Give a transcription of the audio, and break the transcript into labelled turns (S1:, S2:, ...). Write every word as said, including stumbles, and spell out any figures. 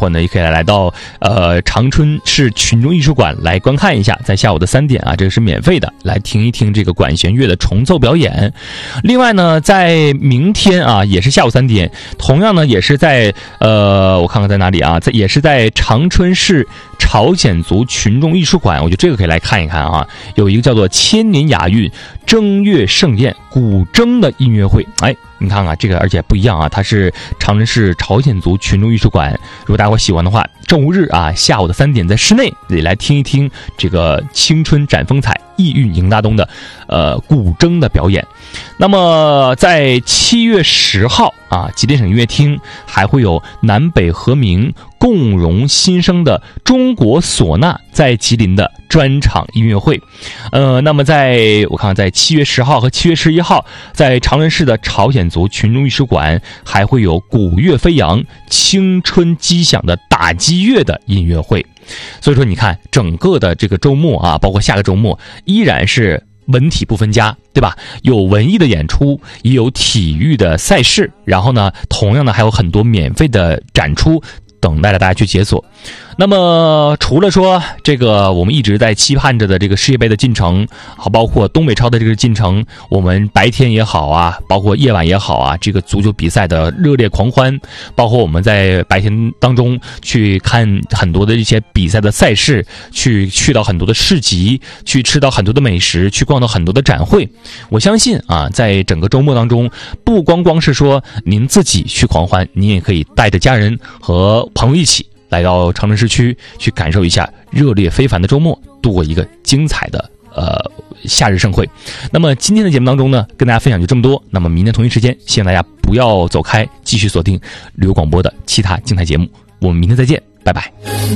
S1: 伙呢也可以来到呃长春市群众艺术馆来观看一下，在下午的三点啊，这个是免费的，来听一听这个管弦乐的重奏表演。另外呢，在明天啊，也是下午三点，同样呢也是在呃我看看在哪里啊，在也是在长春市朝鲜族群众艺术馆，我觉得这个可以来看一看啊，有一个叫做千年雅韵正月盛宴古筝的音乐会。哎，你看看这个，而且不一样啊，它是长春市朝鲜族群众艺术馆。如果大伙喜欢的话，周日啊下午的三点在室内也来听一听这个青春展风采、意韵迎大冬的呃古筝的表演。那么在七月十号啊，吉林省音乐厅还会有南北和鸣共融新生的中国唢呐在吉林的专场音乐会。呃，那么在我看看，在七月十号和七月十一号，在长春市的朝鲜族群众艺术馆还会有鼓乐飞扬、青春激响的打击乐的音乐会。所以说，你看整个的这个周末啊，包括下个周末，依然是文体不分家，对吧？有文艺的演出，也有体育的赛事，然后呢，同样呢还有很多免费的展出等待着大家去解锁。那么除了说这个我们一直在期盼着的这个世界杯的进程，好，包括东北超的这个进程，我们白天也好啊，包括夜晚也好啊，这个足球比赛的热烈狂欢，包括我们在白天当中去看很多的一些比赛的赛事，去去到很多的市集，去吃到很多的美食，去逛到很多的展会。我相信啊，在整个周末当中，不光光是说您自己去狂欢，您也可以带着家人和朋友一起来到长春市区，去感受一下热烈非凡的周末，度过一个精彩的呃夏日盛会。那么今天的节目当中呢，跟大家分享就这么多。那么明天同一时间，希望大家不要走开，继续锁定旅游广播的其他精彩节目。我们明天再见，拜拜。